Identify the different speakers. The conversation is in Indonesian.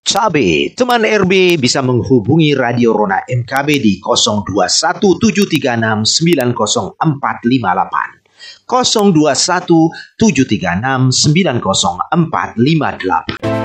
Speaker 1: Cabe, teman RB bisa menghubungi Radio Rona MKB di 0217369048, 0217369048.